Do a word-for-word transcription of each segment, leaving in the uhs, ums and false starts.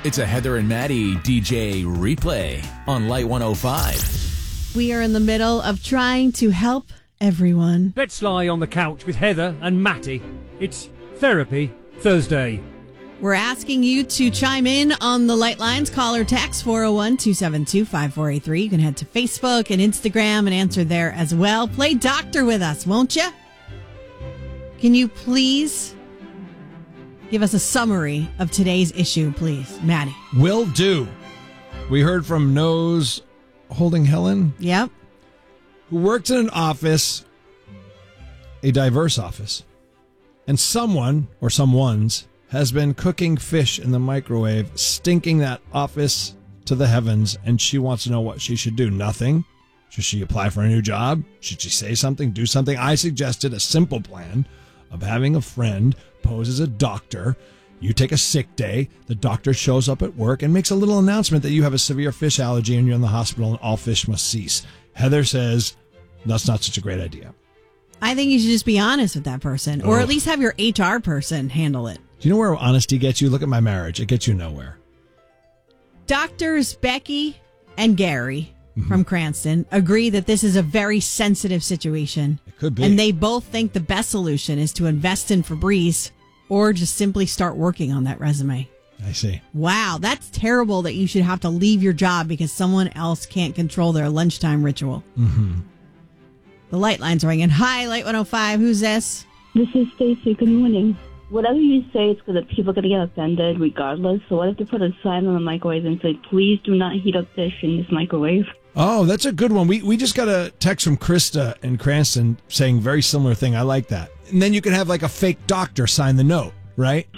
It's a Heather and Maddie D J replay on Light one oh five. We are in the middle of trying to help everyone. Let's lie on the couch with Heather and Matty. It's Therapy Thursday. We're asking you to chime in on the Light Lines. Call or text four oh one, two seven two, five four eight three. You can head to Facebook and Instagram and answer there as well. Play doctor with us, won't you? Can you please give us a summary of today's issue, please, Maddie? Will do. We heard from Nose Holding Helen. Yep. Who worked in an office, a diverse office, and someone, or someone's, has been cooking fish in the microwave, stinking that office to the heavens, and she wants to know what she should do. Nothing. Should she apply for a new job? Should she say something, do something? I suggested a simple plan of having a friend pose as a doctor. You take a sick day, the doctor shows up at work and makes a little announcement that you have a severe fish allergy and you're in the hospital and all fish must cease. Heather says that's not such a great idea. I think you should just be honest with that person, or at least have your H R person handle it. Do you know where honesty gets you? Look at my marriage. It gets you nowhere. Doctors Becky and Gary mm-hmm. from Cranston agree that this is a very sensitive situation. It could be. And they both think the best solution is to invest in Febreze or just simply start working on that resume. I see. Wow, that's terrible that you should have to leave your job because someone else can't control their lunchtime ritual. Mm-hmm. The Light Line's ringing. Hi, Light one oh five. Who's this? This is Stacy. Good morning. Whatever you say, it's because people are going to get offended regardless. So what if they put a sign on the microwave and say, please do not heat up fish in this microwave? Oh, that's a good one. We we just got a text from Krista in Cranston saying very similar thing. I like that. And then you can have like a fake doctor sign the note, right?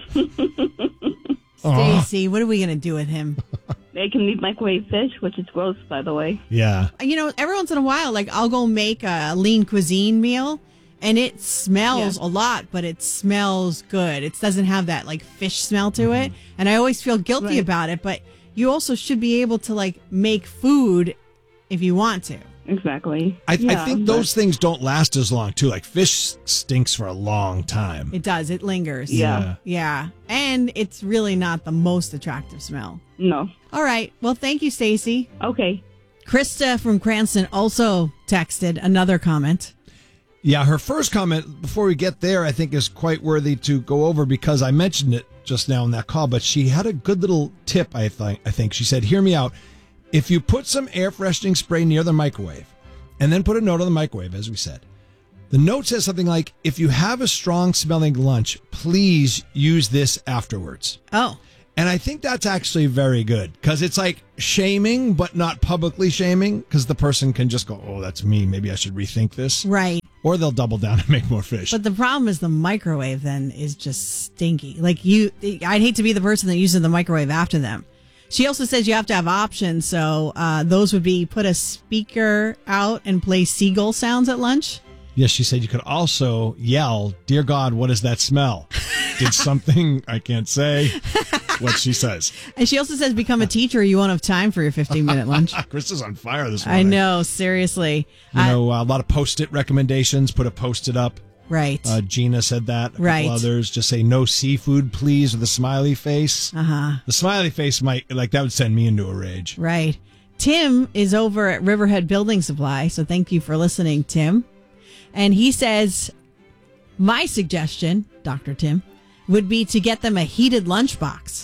Stacy, what are we going to do with him? They can eat microwave fish, which is gross, by the way. Yeah. You know, every once in a while, like I'll go make a lean cuisine meal. And it smells yeah. a lot, but it smells good. It doesn't have that like fish smell to mm-hmm. it. And I always feel guilty right. about it. But you also should be able to like make food if you want to. Exactly. I, yeah, I think but... those things don't last as long, too. Like fish stinks for a long time. It does. It lingers. Yeah. Yeah. And it's really not the most attractive smell. No. All right. Well, thank you, Stacy. Okay. Krista from Cranston also texted another comment. Yeah, her first comment, before we get there, I think is quite worthy to go over because I mentioned it just now in that call, but she had a good little tip, I think. I think she said, hear me out. If you put some air freshening spray near the microwave and then put a note on the microwave, as we said, the note says something like, if you have a strong smelling lunch, please use this afterwards. Oh. And I think that's actually very good because it's like shaming, but not publicly shaming because the person can just go, oh, that's me. Maybe I should rethink this. Right. Or they'll double down and make more fish. But the problem is the microwave then is just stinky. Like you, I'd hate to be the person that uses the microwave after them. She also says you have to have options. So uh, those would be put a speaker out and play seagull sounds at lunch. Yes, she said you could also yell, dear God, what is that smell? Did something I can't say. What she says. And she also says become a teacher. You won't have time for your fifteen-minute lunch. Chris is on fire this morning. I know, seriously. You know, uh, a lot of Post-it recommendations. Put a Post-it up. Right. Uh, Gina said that. A right. couple others just say no seafood, please, with a smiley face. Uh-huh. The smiley face might, like, that would send me into a rage. Right. Tim is over at Riverhead Building Supply, so thank you for listening, Tim. And he says, my suggestion, Doctor Tim, would be to get them a heated lunchbox.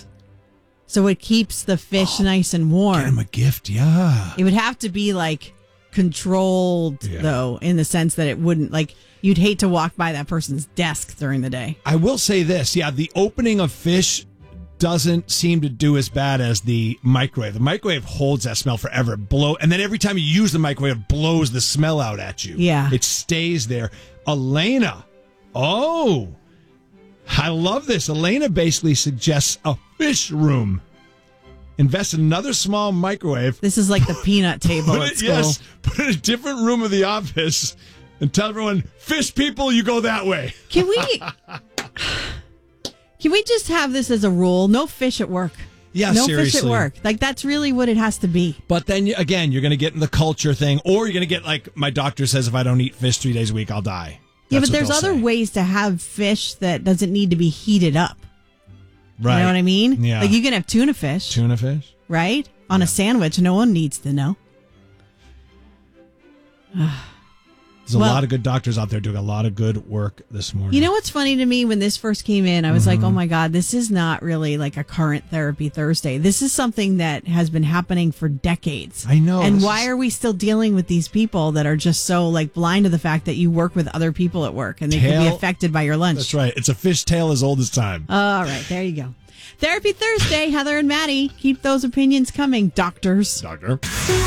So it keeps the fish oh, nice and warm. Get them a gift, yeah. It would have to be like controlled, yeah. though, in the sense that it wouldn't, like, you'd hate to walk by that person's desk during the day. I will say this, yeah, the opening of fish doesn't seem to do as bad as the microwave. The microwave holds that smell forever. Blow, and then every time you use the microwave, it blows the smell out at you. Yeah. It stays there. Elena, oh, I love this. Elena basically suggests a fish room. Invest in another small microwave. This is like the peanut table put at it, school. Yes, put it in a different room of the office and tell everyone, fish people, you go that way. Can we Can we just have this as a rule? No fish at work. Yeah, no seriously. fish at work. Like, that's really what it has to be. But then, again, you're going to get in the culture thing, or you're going to get, like, my doctor says if I don't eat fish three days a week, I'll die. Yeah, That's but there's other say. ways to have fish that doesn't need to be heated up. You Right. know what I mean? Yeah. Like you can have tuna fish, Tuna fish? right? On a sandwich. No one needs to know. There's a Well- lot of good doctors out there doing a lot of good work this morning. You know what's funny to me when this first came in? I was like, oh my God, this is not really like a current therapy Thursday. This is something that has been happening for decades. I know. And This why is- are we still dealing with these people that are just so like blind to the fact that you work with other people at work and they could be Tail- affected by your lunch? That's right. It's a fish tale as old as time. All right, there you go. Therapy Thursday, Heather and Maddie. Keep those opinions coming, doctors. Doctor.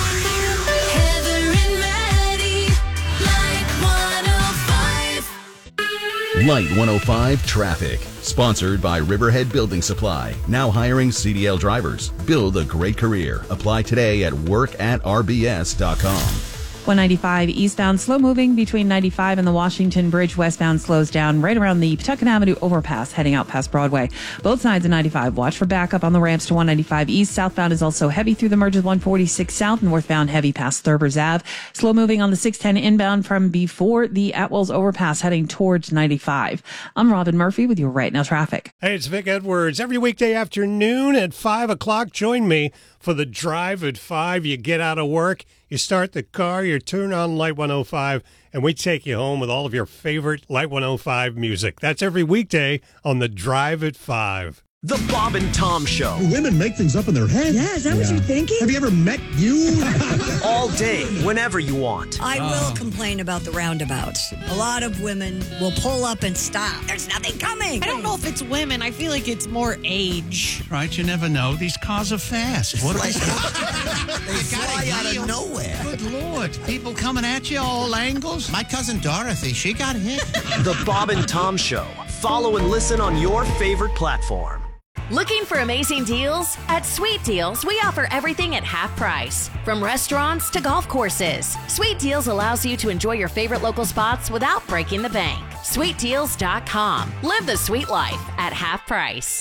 Heather and Maddie, like one oh five. Light one oh five Traffic. Sponsored by Riverhead Building Supply. Now hiring C D L drivers. Build a great career. Apply today at work at r b s dot com. one ninety-five eastbound, slow moving between ninety-five and the Washington Bridge. Westbound slows down right around the Pawtucket Avenue overpass heading out past Broadway. Both sides of ninety-five. Watch for backup on the ramps to one ninety-five east. Southbound is also heavy through the merge with one forty-six south. Northbound heavy past Thurbers Ave. Slow moving on the six ten inbound from before the Atwells overpass heading towards ninety-five. I'm Robin Murphy with your Right Now traffic. Hey, it's Vic Edwards. Every weekday afternoon at five o'clock, join me for the Drive at five. You get out of work, you start the car, you turn on Light one oh five, and we take you home with all of your favorite Light one oh five music. That's every weekday on the Drive at five. The Bob and Tom Show. Women make things up in their head. Yeah, is that what you're thinking? Have you ever met you? All day, whenever you want. I will complain about the roundabouts. A lot of women will pull up and stop. There's nothing coming. I don't know if it's women. I feel like it's more age. Right, you never know. These cars are fast. What They You fly gotta out yield. of nowhere. Good Lord. People coming at you all angles. My cousin Dorothy, she got hit. The Bob and Tom Show. Follow and listen on your favorite platform. Looking for amazing deals? At Sweet Deals, we offer everything at half price. From restaurants to golf courses, Sweet Deals allows you to enjoy your favorite local spots without breaking the bank. sweet deals dot com. Live the sweet life at half price.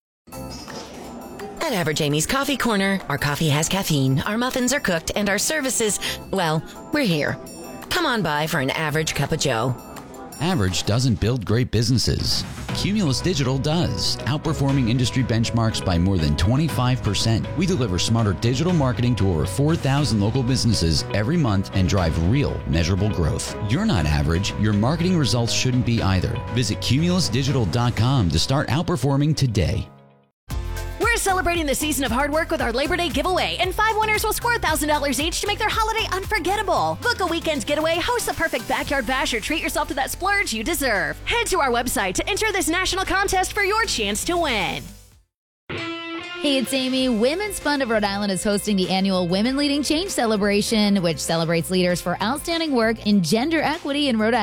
At Average Amy's Coffee Corner, our coffee has caffeine, our muffins are cooked, and our services, well, we're here. Come on by for an average cup of joe. Average doesn't build great businesses. Cumulus Digital does, outperforming industry benchmarks by more than twenty-five percent. We deliver smarter digital marketing to over four thousand local businesses every month and drive real, measurable growth. You're not average. Your marketing results shouldn't be either. Visit cumulus digital dot com to start outperforming today. We're celebrating the season of hard work with our Labor Day giveaway, and five winners will score one thousand dollars each to make their holiday unforgettable. Book a weekend getaway, host the perfect backyard bash, or treat yourself to that splurge you deserve. Head to our website to enter this national contest for your chance to win. Hey, it's Amy. Women's Fund of Rhode Island is hosting the annual Women Leading Change celebration, which celebrates leaders for outstanding work in gender equity in Rhode Island.